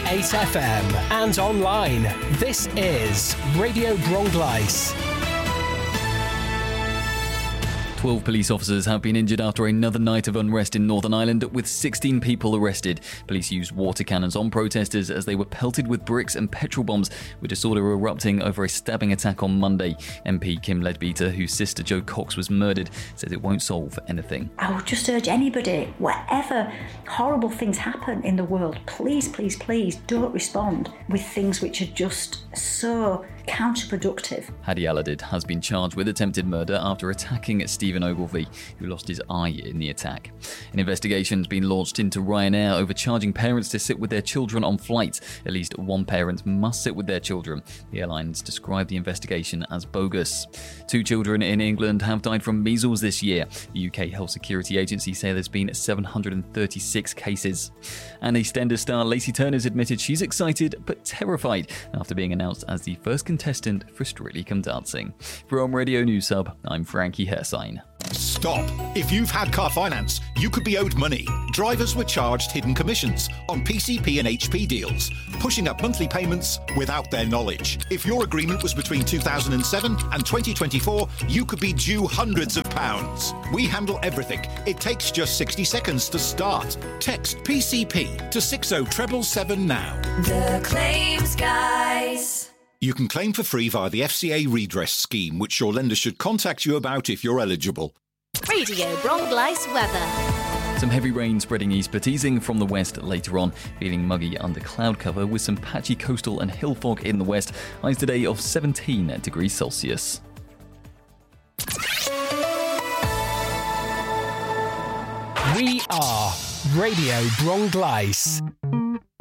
FM and online. This is Radio Bronglais. 12 police officers have been injured after another night of unrest in Northern Ireland, with 16 people arrested. Police used water cannons on protesters as they were pelted with bricks and petrol bombs, with disorder erupting over a stabbing attack on Monday. MP Kim Leadbeater, whose sister Jo Cox was murdered, says it won't solve anything. I would just urge anybody, whatever horrible things happen in the world, please, please, please don't respond with things which are just so counterproductive. Hadi Aladid has been charged with attempted murder after attacking Stephen Ogilvie, who lost his eye in the attack. An investigation has been launched into Ryanair over charging parents to sit with their children on flights. At least one parent must sit with their children. The airlines described the investigation as bogus. 2 children in England have died from measles this year. The UK Health Security Agency say there's been 736 cases. And EastEnders star Lacey Turner's admitted she's excited but terrified after being announced as the first contestant for Strictly Come Dancing. From Radio News Hub, I'm Frankie Hersign. Stop! If you've had car finance, you could be owed money. Drivers were charged hidden commissions on PCP and HP deals, pushing up monthly payments without their knowledge. If your agreement was between 2007 and 2024, you could be due hundreds of pounds. We handle everything. It takes just 60 seconds to start. Text PCP to 60777 now. The Claims Guys. You can claim for free via the FCA redress scheme, which your lender should contact you about if you're eligible. Radio Bronglais weather. Some heavy rain spreading east but easing from the west later on, feeling muggy under cloud cover with some patchy coastal and hill fog in the west. Highs today of 17 degrees Celsius. We are Radio Bronglais.